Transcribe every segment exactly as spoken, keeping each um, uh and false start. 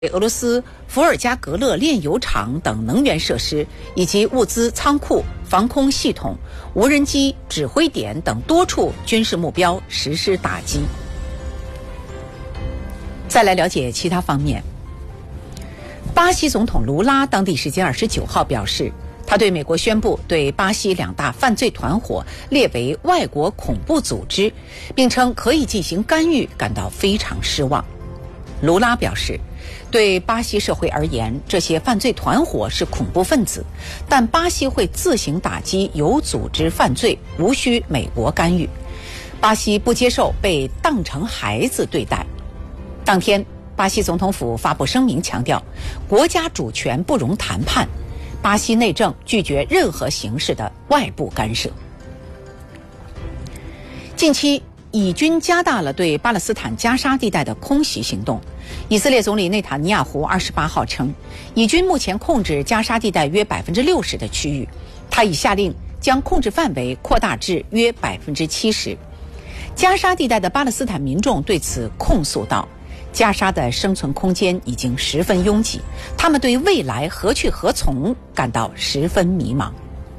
俄罗斯伏尔加格勒炼油厂等能源设施以及物资仓库、防空系统、无人机指挥点等多处军事目标实施打击。再来了解其他方面。巴西总统卢拉当地时间二十九号表示，他对美国宣布对巴西两大犯罪团伙列为外国恐怖组织，并称可以进行干预感到非常失望。卢拉表示，对巴西社会而言，这些犯罪团伙是恐怖分子，但巴西会自行打击有组织犯罪，无需美国干预。巴西不接受被当成孩子对待。当天，巴西总统府发布声明强调，国家主权不容谈判，巴西内政拒绝任何形式的外部干涉。近期，以军加大了对巴勒斯坦加沙地带的空袭行动。以色列总理内塔尼亚胡二十八号称，以军目前控制加沙地带约百分之六十的区域，他已下令将控制范围扩大至约百分之七十。加沙地带的巴勒斯坦民众对此控诉道，加沙的生存空间已经十分拥挤，他们对未来何去何从感到十分迷茫。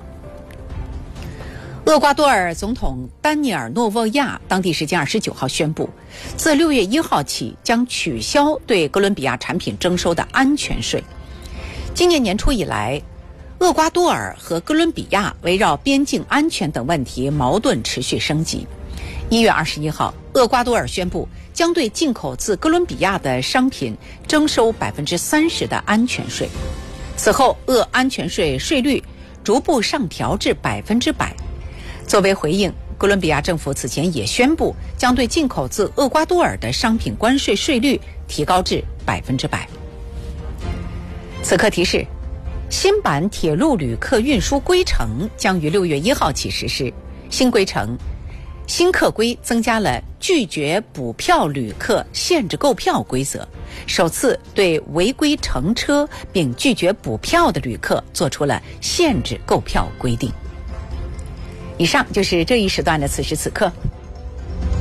厄瓜多尔总统丹尼尔·诺沃亚当地时间二十九号宣布，自六月一号起将取消对哥伦比亚产品征收的安全税。今年年初以来，厄瓜多尔和哥伦比亚围绕边境安全等问题矛盾持续升级。一月二十一号，厄瓜多尔宣布将对进口自哥伦比亚的商品征收百分之三十的安全税。此后，厄安全税税率逐步上调至百分之百。作为回应，哥伦比亚政府此前也宣布将对进口自厄瓜多尔的商品关税税率提高至百分之百。此刻提示，新版铁路旅客运输规程将于六月一号起实施。新规程新客规增加了拒绝补票旅客限制购票规则，首次对违规乘车并拒绝补票的旅客做出了限制购票规定。以上就是这一时段的此时此刻。